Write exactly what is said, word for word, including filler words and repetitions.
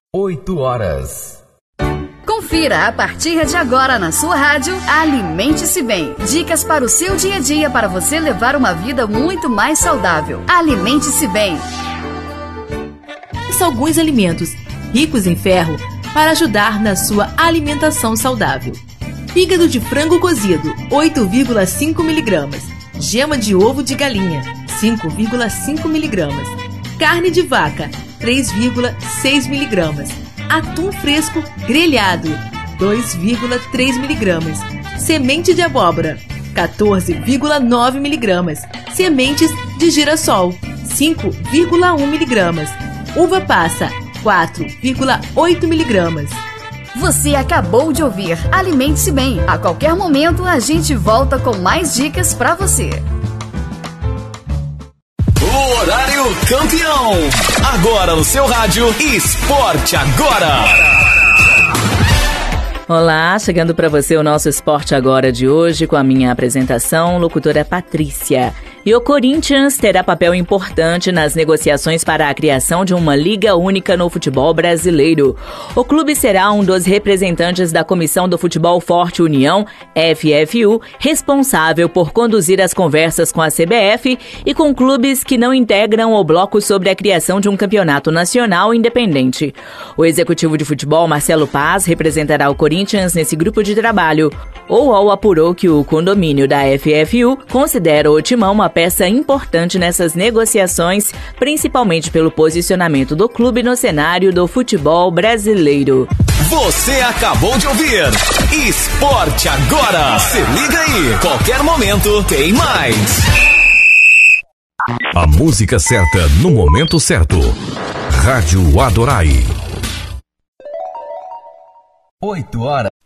oito horas. Confira a partir de agora na sua rádio Alimente-se Bem. Dicas para o seu dia a dia para você levar uma vida muito mais saudável. Alimente-se Bem. São alguns alimentos ricos em ferro para ajudar na sua alimentação saudável. Fígado de frango cozido, oito vírgula cinco miligramas. Gema de ovo de galinha, cinco vírgula cinco miligramas. Carne de vaca, três vírgula seis miligramas. Atum fresco grelhado, dois vírgula três miligramas. Semente de abóbora, quatorze vírgula nove miligramas. Sementes de girassol, cinco vírgula um miligramas. Uva passa, quatro vírgula oito miligramas. Você acabou de ouvir Alimente-se Bem. A qualquer momento a gente volta com mais dicas para você. O horário campeão. Agora no seu rádio Esporte Agora. Olá, chegando para você o nosso Esporte Agora de hoje com a minha apresentação, locutora Patrícia. E o Corinthians terá papel importante nas negociações para a criação de uma liga única no futebol brasileiro. O clube será um dos representantes da Comissão do Futebol Forte União, F F U, responsável por conduzir as conversas com a C B F e com clubes que não integram o bloco sobre a criação de um campeonato nacional independente. O executivo de futebol, Marcelo Paz, representará o Corinthians nesse grupo de trabalho. O U O L apurou que o condomínio da F F U considera o Timão uma peça importante nessas negociações, principalmente pelo posicionamento do clube no cenário do futebol brasileiro. Você acabou de ouvir Esporte Agora. Se liga aí, qualquer momento tem mais. A música certa no momento certo. Rádio Adorai. oito horas.